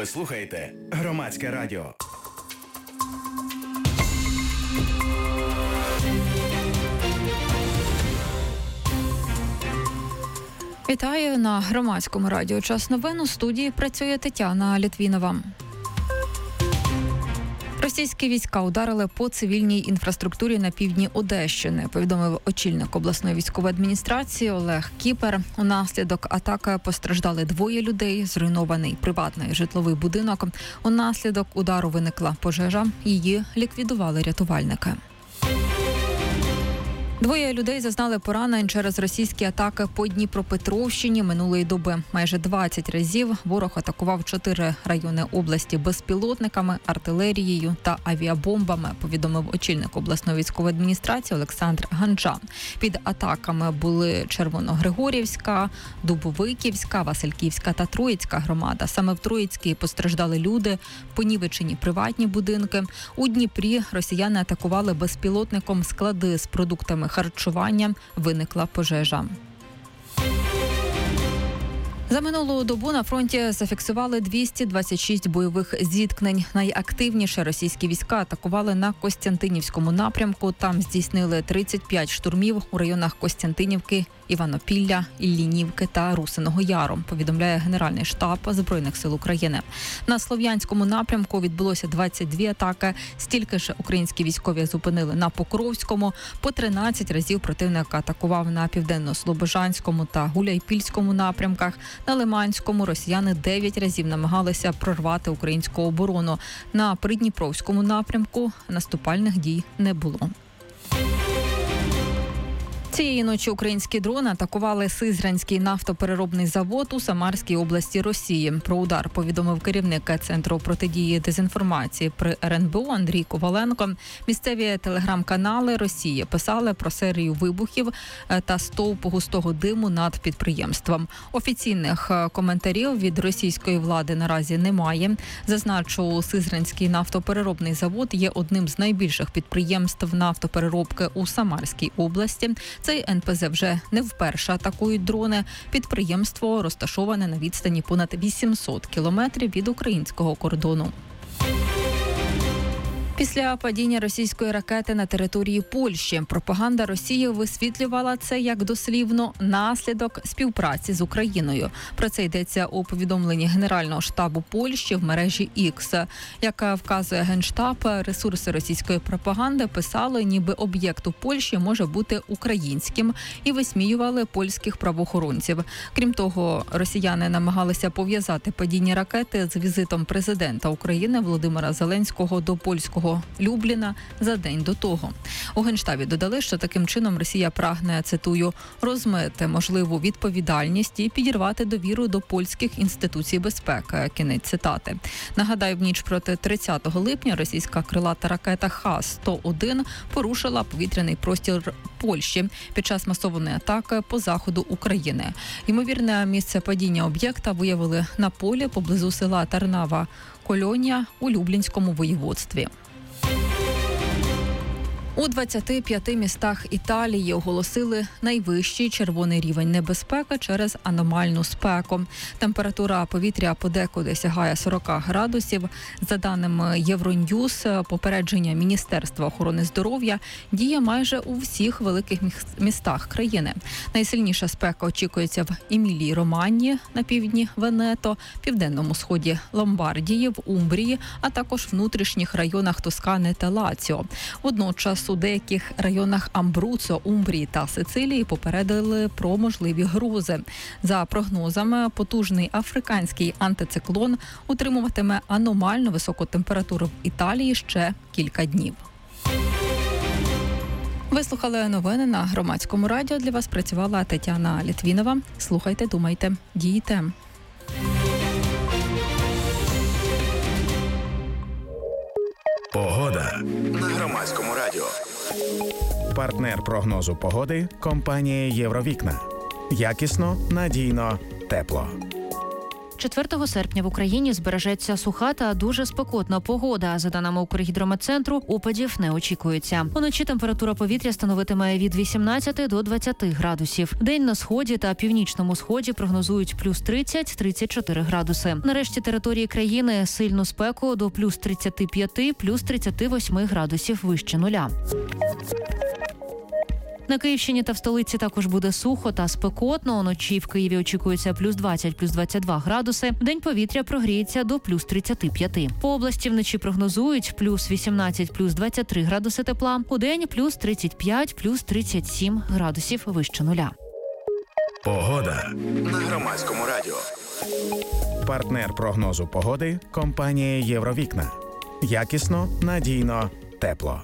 Ви слухаєте Громадське радіо. Вітаю на Громадському радіо. Час новин. У студії працює Тетяна Літвінова. Російські війська ударили по цивільній інфраструктурі на півдні Одещини, повідомив очільник обласної військової адміністрації Олег Кіпер. Унаслідок атаки постраждали 2 людей, зруйнований приватний житловий будинок. Унаслідок удару виникла пожежа, її ліквідували рятувальники. 2 людей зазнали поранень через російські атаки по Дніпропетровщині минулої доби. Майже 20 разів ворог атакував 4 райони області безпілотниками, артилерією та авіабомбами, повідомив очільник обласної військової адміністрації Олександр Ганджан. Під атаками були Червоногригорівська, Дубовиківська, Васильківська та Троїцька громада. Саме в Троїцькій постраждали люди, понівечені приватні будинки. У Дніпрі росіяни атакували безпілотником склади з продуктами харчування, виникла пожежа. За минулу добу на фронті зафіксували 226 бойових зіткнень. Найактивніше російські війська атакували на Костянтинівському напрямку. Там здійснили 35 штурмів у районах Костянтинівки, Іванопілля, Іллінівки та Русиного Яру, повідомляє Генеральний штаб Збройних сил України. На Слов'янському напрямку відбулося 22 атаки. Стільки ж українські військові зупинили на Покровському. По 13 разів противник атакував на Південно-Слобожанському та Гуляйпільському напрямках. На Лиманському росіяни 9 разів намагалися прорвати українську оборону. На Придніпровському напрямку наступальних дій не було. Цієї ночі українські дрони атакували Сизранський нафтопереробний завод у Самарській області Росії. Про удар повідомив керівник Центру протидії дезінформації при РНБО Андрій Коваленко. Місцеві телеграм-канали Росії писали про серію вибухів та стовп густого диму над підприємством. Офіційних коментарів від російської влади наразі немає. Зазначу, Сизранський нафтопереробний завод є одним з найбільших підприємств нафтопереробки у Самарській області. Цей НПЗ вже не вперше атакують дрони. Підприємство розташоване на відстані понад 800 кілометрів від українського кордону. Після падіння російської ракети на території Польщі пропаганда Росії висвітлювала це як дослівно наслідок співпраці з Україною. Про це йдеться у повідомленні Генерального штабу Польщі в мережі X. Як вказує Генштаб, ресурси російської пропаганди писали, ніби об'єкт у Польщі може бути українським, і висміювали польських правоохоронців. Крім того, росіяни намагалися пов'язати падіння ракети з візитом президента України Володимира Зеленського до польського Любліна за день до того. У Генштабі додали, що таким чином Росія прагне, цитую, розмити можливу відповідальність і підірвати довіру до польських інституцій безпеки. Кінець цитати. Нагадаю, в ніч проти 30 липня російська крилата ракета Х-101 порушила повітряний простір Польщі під час масованої атаки по заходу України. Ймовірне місце падіння об'єкта виявили на полі поблизу села Тарнава-Кольонія у Люблінському воєводстві. У 25 містах Італії оголосили найвищий червоний рівень небезпеки через аномальну спеку. Температура повітря подекуди сягає 40 градусів. За даними Євроньюз, попередження Міністерства охорони здоров'я діє майже у всіх великих містах країни. Найсильніша спека очікується в Емілії-Романії на півдні Венето, південному сході Ломбардії, в Умбрії, а також внутрішніх районах Тоскани та Лаціо. Водночас у деяких районах Амбруцо, Умбрії та Сицилії попередили про можливі грози. За прогнозами, потужний африканський антициклон утримуватиме аномально високу температуру в Італії ще кілька днів. Ви слухали новини на Громадському радіо. Для вас працювала Тетяна Літвінова. Слухайте, думайте, дійте. Погода на Громадському радіо. Партнер прогнозу погоди – компанія «Євровікна». Якісно, надійно, тепло. 4 серпня в Україні збережеться суха та дуже спекотна погода. За даними Укргідрометцентру, опадів не очікується. Уночі температура повітря становитиме від 18 до 20 градусів. День на сході та північному сході прогнозують плюс 30-34 градуси. На решті території країни сильну спеку до плюс 35, плюс 38 градусів вище нуля. На Київщині та в столиці також буде сухо та спекотно. Уночі в Києві очікується плюс 20, плюс 22 градуси. Вдень повітря прогріється до плюс 35. По області вночі прогнозують плюс 18, плюс 23 градуси тепла. Удень плюс 35, плюс 37 градусів вище нуля. Погода на Громадському радіо. Партнер прогнозу погоди – компанія «Євровікна». Якісно, надійно, тепло.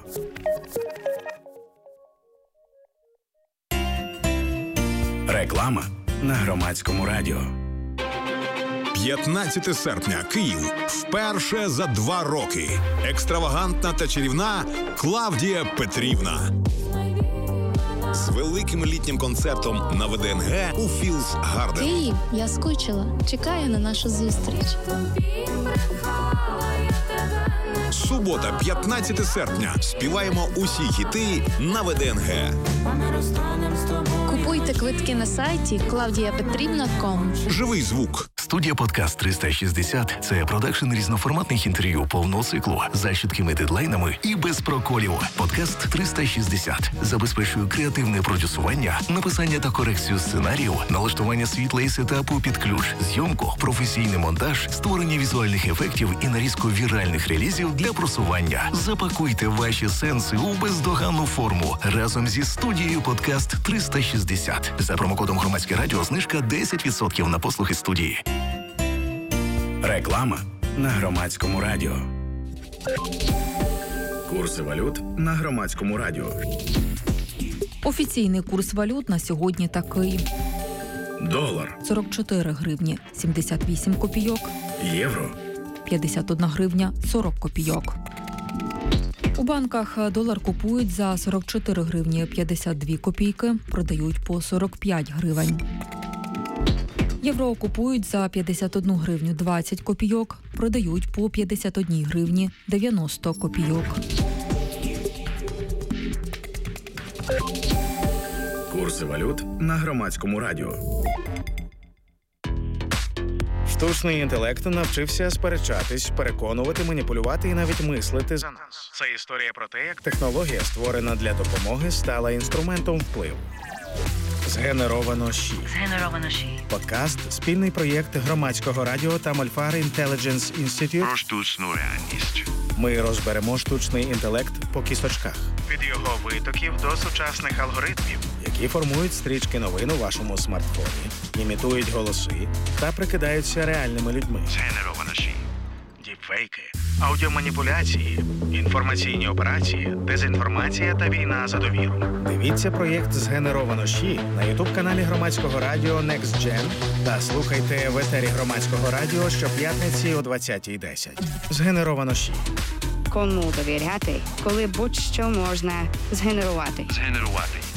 Реклама на Громадському радіо. 15 серпня. Київ. Вперше за 2 роки. Екстравагантна та чарівна Клавдія Петрівна. З великим літнім концертом на ВДНГ у Філс Гарден. Київ, я скучила. Чекаю на нашу зустріч. Субота, 15 серпня. Співаємо усі хіти на ВДНГ. Купуйте квитки на сайті claudiapetrivna.com. Живий звук. Студія «Подкаст 360» – це продакшн різноформатних інтерв'ю повного циклу за чіткими дедлайнами і без проколів. «Подкаст 360» забезпечує креативне продюсування, написання та корекцію сценаріїв, налаштування світла і сетапу під ключ, зйомку, професійний монтаж, створення візуальних ефектів і нарізку віральних релізів для просування. Запакуйте ваші сенси у бездоганну форму разом зі студією «Подкаст 360». За промокодом «Громадське радіо» знижка 10% на послуги студії. Реклама на Громадському радіо. Курси валют на Громадському радіо. Офіційний курс валют на сьогодні такий. Долар 44 гривні 78 копійок. Євро 51 гривня 40 копійок. У банках долар купують за 44 гривні 52 копійки, продають по 45 гривень. Євро купують за 51 гривню 20 копійок, продають по 51 гривні 90 копійок. Курси валют на Громадському радіо. Штучний інтелект навчився сперечатись, переконувати, маніпулювати і навіть мислити за нас. Це історія про те, як технологія, створена для допомоги, стала інструментом впливу. Згенеровано ЩІ. Подкаст – спільний проєкт Громадського радіо та Мольфар Intelligence Institute. Про штучну реальність. Ми розберемо штучний інтелект по кісточках. Від його витоків до сучасних алгоритмів, які формують стрічки новин у вашому смартфоні, імітують голоси та прикидаються реальними людьми. Згенеровано ЩІ. Діпфейки, аудіоманіпуляції, інформаційні операції, дезінформація та війна за довіру. Дивіться проєкт «Згенеровано ЩІ» на ютуб-каналі Громадського радіо Next Gen та слухайте в етері Громадського радіо щоп'ятниці о 20:10. «Згенеровано ЩІ». Кому довіряти, коли будь-що можна згенерувати. Згенерувати.